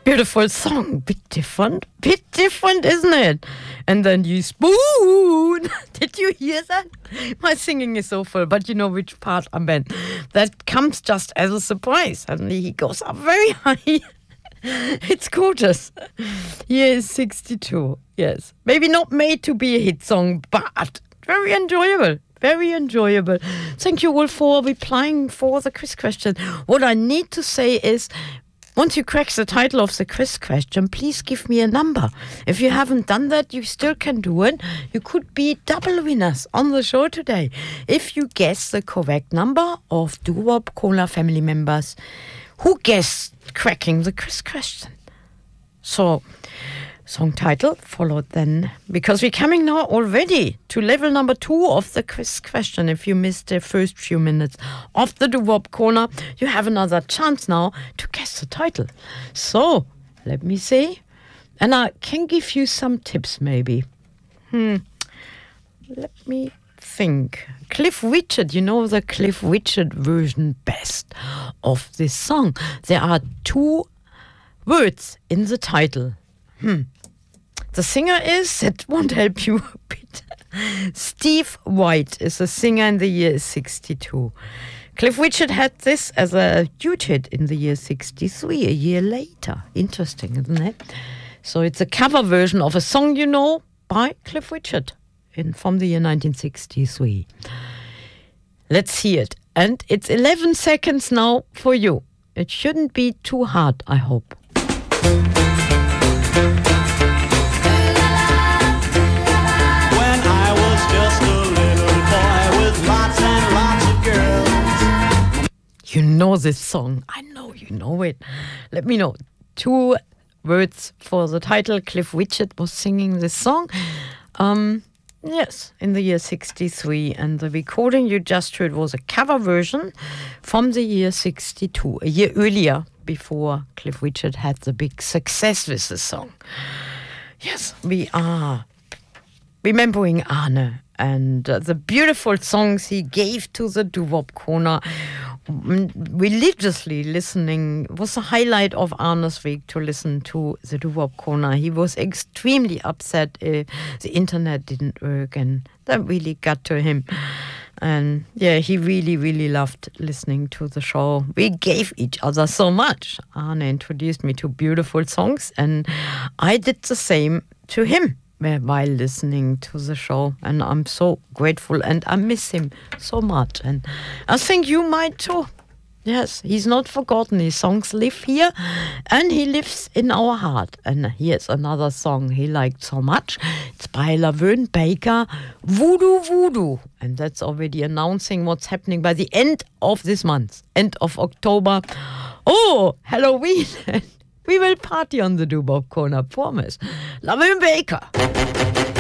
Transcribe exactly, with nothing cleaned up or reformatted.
Beautiful song. Bit different. Bit different, isn't it? And then you spoon. Did you hear that? My singing is awful, but you know which part I meant. That comes just as a surprise. Suddenly he goes up very high. It's gorgeous. He is sixty-two. Yes. Maybe not made to be a hit song, but very enjoyable. Very enjoyable. Thank you all for replying for the quiz question. What I need to say is, once you crack the title of the quiz question, please give me a number. If you haven't done that, you still can do it. You could be double winners on the show today if you guess the correct number of Doo-Wop Cola family members who guessed cracking the quiz question. So, song title followed then, because we're coming now already to level number two of the quiz question. If you missed the first few minutes of the Doo-Wop Corner, you have another chance now to guess the title. So, let me see. And I can give you some tips maybe. Hmm. Let me think. Cliff Richard, you know the Cliff Richard version best of this song. There are two words in the title. Hmm. The singer is, that won't help you a bit. Steve White is a singer in the year sixty-two. Cliff Richard had this as a huge hit in the year sixty-three, a year later. Interesting, isn't it? So it's a cover version of a song you know by Cliff Richard in, from the year nineteen sixty-three. Let's hear it. And it's eleven seconds now for you. It shouldn't be too hard, I hope. You know this song. I know you know it. Let me know. Two words for the title. Cliff Richard was singing this song. Um, yes, in the year sixty-three. And the recording you just heard was a cover version from the year sixty-two, a year earlier, before Cliff Richard had the big success with the song. Yes, we are remembering Arne and uh, the beautiful songs he gave to the Doo-Wop Corner. Religiously listening was a highlight of Arne's week, to listen to the Doo-Wop Corner. He was extremely upset uh, the internet didn't work, and that really got to him. And yeah, he really, really loved listening to the show. We gave each other so much. Arne introduced me to beautiful songs, and I did the same to him while listening to the show, and I'm so grateful, and I miss him so much, and I think you might too. Yes, he's not forgotten. His songs live here, and he lives in our heart. And here's another song he liked so much. It's by Laverne Baker, Voodoo Voodoo, and that's already announcing what's happening by the end of this month, end of October. Oh, Halloween! We will party on the Doo-Wop Corner, promise. Laverne Baker.